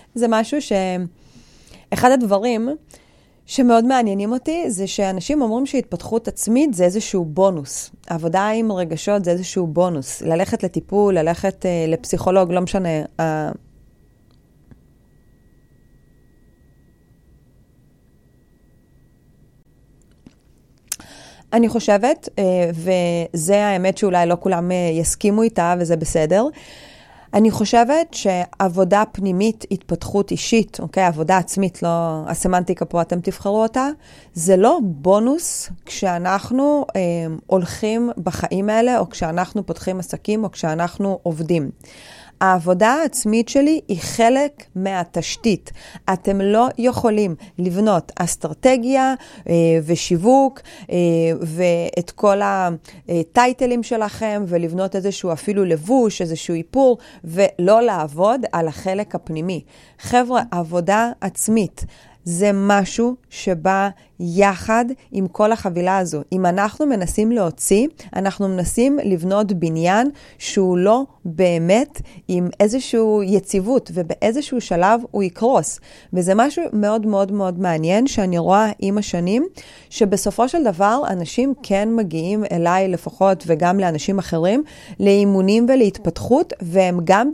זה משהו אחד הדברים שמאוד מעניינים אותי, זה שאנשים אומרים שהתפתחות עצמית זה איזשהו בונוס. עבודה עם רגשות זה איזשהו בונוס. ללכת לטיפול, ללכת לפסיכולוג, לא משנה. אני חושבת, וזה האמת שאולי לא כולם יסכימו איתה, וזה בסדר, אני חושבת שעבודה פנימית, התפתחות אישית, אוקיי, עבודה עצמית, לא, הסמנטיקה פה אתם תבחרו אותה, זה לא בונוס כשאנחנו הולכים בחיים האלה, או כשאנחנו פותחים עסקים, או כשאנחנו עובדים. העבודה העצמית שלי היא חלק מהתשתית. אתם לא יכולים לבנות אסטרטגיה ושיווק ואת כל הטייטלים שלכם ולבנות איזשהו אפילו לבוש, איזשהו איפור, ולא לעבוד על החלק הפנימי. חבר'ה, עבודה עצמית זה משהו שבא יחד עם כל החבילה הזו. אם אנחנו מנסים להוציא, אנחנו מנסים לבנות בניין שהוא לא באמת עם איזושהי יציבות, ובאיזשהו שלב הוא יקרוס. וזה משהו מאוד מאוד מאוד מעניין שאני רואה עם השנים, שבסופו של דבר אנשים כן מגיעים אליי לפחות, וגם לאנשים אחרים, לאימונים ולהתפתחות, והם גם